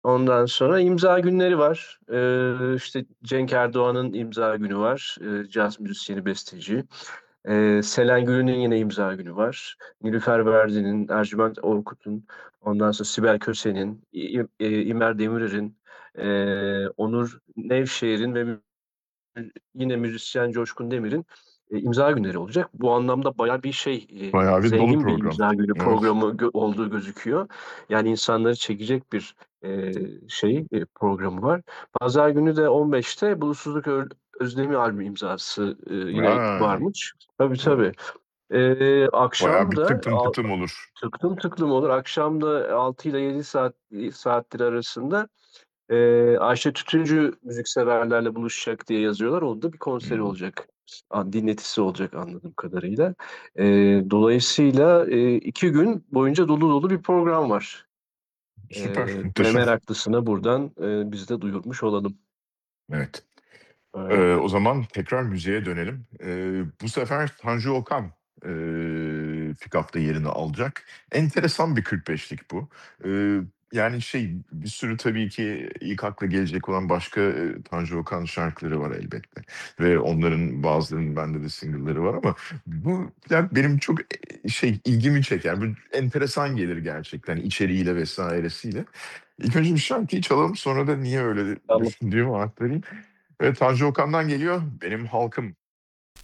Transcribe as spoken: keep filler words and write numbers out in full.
Ondan sonra imza günleri var. Eee, işte Cenk Erdoğan'ın imza günü var. Eee, caz müzisyeni, besteci. Eee, Selen Gül'ün yine imza günü var. Nilüfer Verdi'nin, Ercüment Orkut'un, ondan sonra Sibel Köse'nin, İ İ eee, İmer Demirer'in, eee, Onur Nevşehir'in ve mü yine müzisyen Coşkun Demir'in, eee, imza günleri olacak. Bu anlamda bayağı bir şey, eee, Bayağı bir dolu zengin bir program. imza günü Evet. programı gö olduğu gözüküyor. Yani insanları çekecek bir, eee, şey, eee, programı var. Pazar günü de on beşte Bulutsuzluk Ö Özlemi albümü imzası, ııı, yine A! varmış. Tabii, Evet. tabii. Eee, Bayağı akşam bir da tıklım al tıklım olur. tıklım tıklım olur. Akşam da altı ile yedi saat iii, saatleri arasında, eee, Ayşe Tütüncü müzikseverlerle buluşacak diye yazıyorlar. Onun da bir konseri Hımm. olacak. A dinletisi olacak anladığım kadarıyla. Eee, dolayısıyla, eee, iki gün boyunca dolu dolu bir program var. Süper, Eee, me muhteşem. meraklısına buradan, eee, biz de duyurmuş olalım. Evet. Öyle. Eee, o zaman tekrar müziğe dönelim. Eee, bu sefer Tanju Okan, eee, pick up'ta yerini alacak. Enteresan bir kırk beşlik bu. Eee, yani, şey, bir sürü tabii ki ilk akla gelecek olan başka, eee, Tanju Okan şarkıları var elbette ve onların bazılarının bende de single'ları var ama bu plak benim çok, eee, şey, ilgimi çeker. Böyle enteresan gelir gerçekten içeriğiyle vesairesiyle. İlk önce bir şarkıyı çalalım, sonra da niye öyle Tamam. düşündüğümü aktarayım. Evet, Tanju Okan'dan geliyor, Benim Halkım.